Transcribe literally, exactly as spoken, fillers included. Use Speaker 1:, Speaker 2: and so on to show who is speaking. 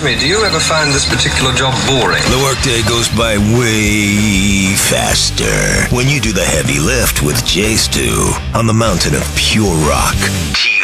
Speaker 1: me, do you ever find this particular job boring?
Speaker 2: The workday goes by way faster when you do the heavy lift with Jay Stu on the mountain of pure rock. T